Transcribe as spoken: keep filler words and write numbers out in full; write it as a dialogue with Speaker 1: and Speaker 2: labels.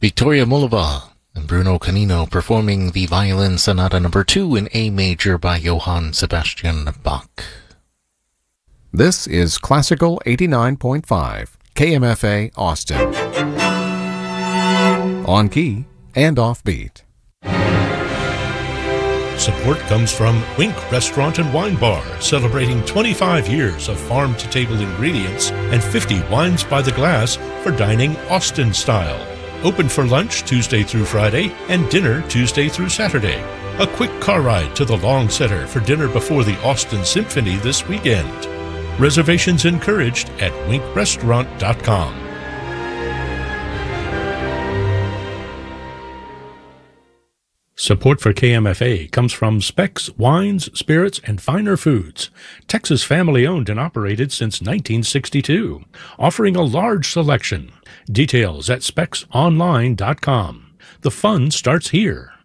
Speaker 1: Victoria Mullova and Bruno Canino performing the Violin Sonata number two in A major by Johann Sebastian Bach.
Speaker 2: This is Classical eighty-nine point five, K M F A Austin. On key and offbeat.
Speaker 3: Support comes from Wink Restaurant and Wine Bar, celebrating twenty-five years of farm-to-table ingredients and fifty wines by the glass for dining Austin style. Open for lunch Tuesday through Friday and dinner Tuesday through Saturday. A quick car ride to the Long Center for dinner before the Austin Symphony this weekend. Reservations encouraged at wink restaurant dot com. Support for K M F A comes from Specs Wines, Spirits, and Finer Foods, Texas family-owned and operated since nineteen sixty-two, offering a large selection. Details at specs online dot com. The fun starts here.